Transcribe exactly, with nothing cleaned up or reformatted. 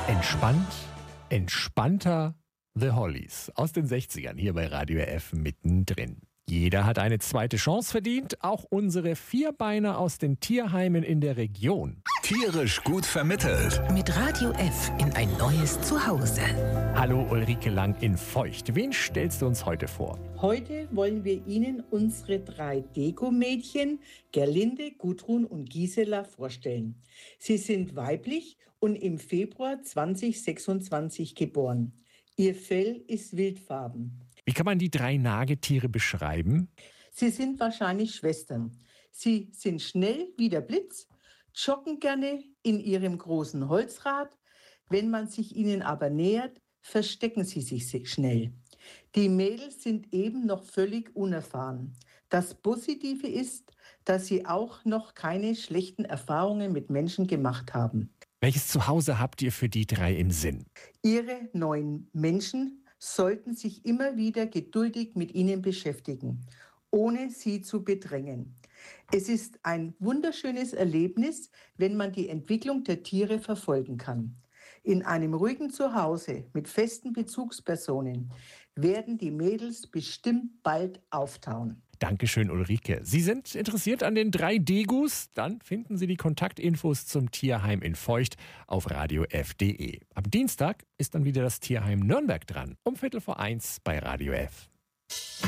Entspannt, entspannter The Hollies aus den sechzigern hier bei Radio F mittendrin. Jeder hat eine zweite Chance verdient, auch unsere Vierbeiner aus den Tierheimen in der Region. Tierisch gut vermittelt. Mit Radio F in ein neues Zuhause. Hallo Ulrike Lang in Feucht. Wen stellst du uns heute vor? Heute wollen wir Ihnen unsere drei Deko-Mädchen, Gerlinde, Gudrun und Gisela, vorstellen. Sie sind weiblich und im Februar zweitausendsechsundzwanzig geboren. Ihr Fell ist wildfarben. Wie kann man die drei Nagetiere beschreiben? Sie sind wahrscheinlich Schwestern. Sie sind schnell wie der Blitz, joggen gerne in ihrem großen Holzrad. Wenn man sich ihnen aber nähert, verstecken sie sich schnell. Die Mädels sind eben noch völlig unerfahren. Das Positive ist, dass sie auch noch keine schlechten Erfahrungen mit Menschen gemacht haben. Welches Zuhause habt ihr für die drei im Sinn? Ihre neuen Menschen sollten sich immer wieder geduldig mit ihnen beschäftigen, ohne sie zu bedrängen. Es ist ein wunderschönes Erlebnis, wenn man die Entwicklung der Tiere verfolgen kann. In einem ruhigen Zuhause mit festen Bezugspersonen werden die Mädels bestimmt bald auftauen. Dankeschön, Ulrike. Sie sind interessiert an den drei Degus? Dann finden Sie die Kontaktinfos zum Tierheim in Feucht auf radio f punkt de. Am Dienstag ist dann wieder das Tierheim Nürnberg dran, um Viertel vor eins bei Radio F.